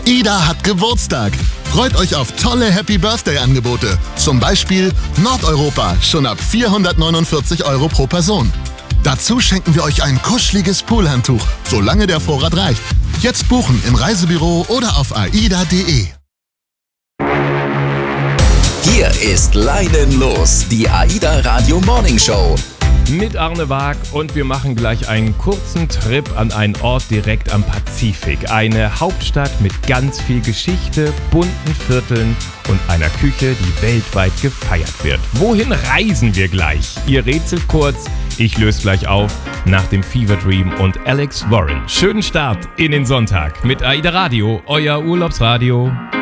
Ida hat Geburtstag. Freut euch auf tolle Happy Birthday Angebote. Zum Beispiel Nordeuropa schon ab 449 € pro Person. Dazu schenken wir euch ein kuscheliges Poolhandtuch, solange der Vorrat reicht. Jetzt buchen im Reisebüro oder auf aida.de. Hier ist Leidenlos, die AIDA Radio Morning Show. Mit Arne Waag und wir machen gleich einen kurzen Trip an einen Ort direkt am Pazifik. Eine Hauptstadt mit ganz viel Geschichte, bunten Vierteln und einer Küche, die weltweit gefeiert wird. Wohin reisen wir gleich? Ihr rätselt kurz, ich löse gleich auf nach dem Fever Dream und Alex Warren. Schönen Start in den Sonntag mit AIDA Radio, euer Urlaubsradio.